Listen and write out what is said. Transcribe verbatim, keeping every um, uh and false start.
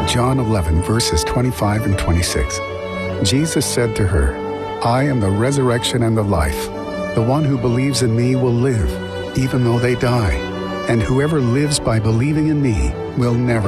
John eleven, verses twenty-five and twenty-six. Jesus said to her, I am the resurrection and the life. The one who believes in me will live, even though they die. And whoever lives by believing in me will never